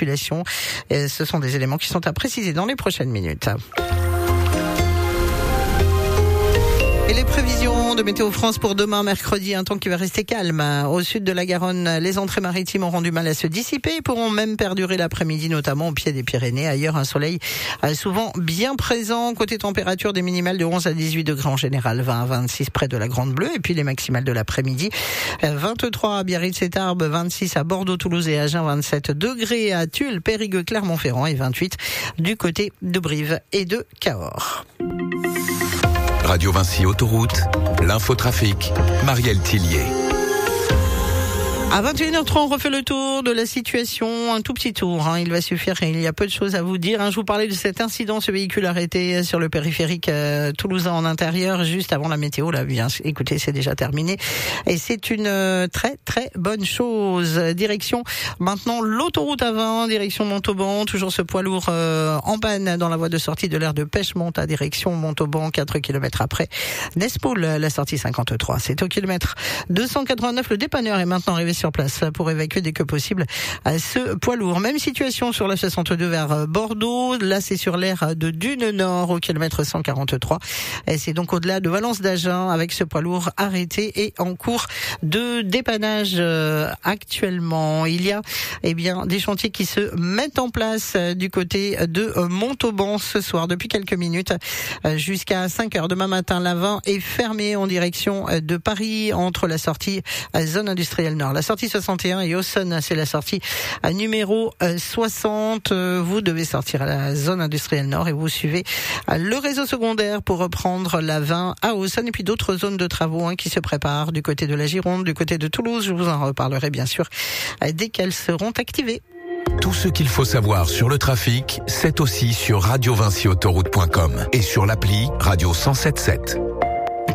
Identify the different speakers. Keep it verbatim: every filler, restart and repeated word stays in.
Speaker 1: circulation. Et ce sont des éléments qui sont à préciser dans les prochaines minutes. Et les prévisions de Météo France pour demain, mercredi, un temps qui va rester calme. Au sud de la Garonne, les entrées maritimes auront du mal à se dissiper et pourront même perdurer l'après-midi, notamment au pied des Pyrénées. Ailleurs, un soleil souvent bien présent. Côté température, des minimales de onze à dix-huit degrés en général, vingt à vingt-six près de la Grande Bleue. Et puis les maximales de l'après-midi, vingt-trois à Biarritz et Tarbes, vingt-six à Bordeaux, Toulouse et Agen, vingt-sept degrés à Tulle, Périgueux, Clermont-Ferrand et vingt-huit du côté de Brive et de Cahors.
Speaker 2: Radio Vinci Autoroute, l'infotrafic, Marielle Tillier.
Speaker 1: À vingt et une heures trente, on refait le tour de la situation, un tout petit tour, hein, il va suffire et il y a peu de choses à vous dire. Hein. Je vous parlais de cet incident, ce véhicule arrêté sur le périphérique euh, toulousain en intérieur, juste avant la météo. Là, bien, écoutez, c'est déjà terminé et c'est une euh, très très bonne chose. Direction maintenant l'autoroute A vingt, direction Montauban, toujours ce poids lourd euh, en panne dans la voie de sortie de l'aire de pêche Monta, direction Montauban, quatre kilomètres après Nespoul, la sortie cinquante-trois. C'est au kilomètre deux cent quatre-vingt-neuf, le dépanneur est maintenant arrivé sur place pour évacuer dès que possible ce poids lourd. Même situation sur la soixante-deux vers Bordeaux. Là, c'est sur l'aire de Dune Nord au kilomètre cent quarante-trois. Et c'est donc au-delà de Valence d'Agen avec ce poids lourd arrêté et en cours de dépannage actuellement. Il y a eh bien des chantiers qui se mettent en place du côté de Montauban ce soir depuis quelques minutes jusqu'à cinq heures. Demain matin, l'A vingt est fermée en direction de Paris entre la sortie zone industrielle nord. La sortie soixante et un et Auxonne, c'est la sortie numéro soixante. Vous devez sortir à la zone industrielle nord et vous suivez le réseau secondaire pour reprendre l'A vingt à Auxonne et puis d'autres zones de travaux hein, qui se préparent du côté de la Gironde, du côté de Toulouse. Je vous en reparlerai bien sûr dès qu'elles seront activées.
Speaker 2: Tout ce qu'il faut savoir sur le trafic, c'est aussi sur radio vinci autoroute point com et sur l'appli Radio cent sept sept.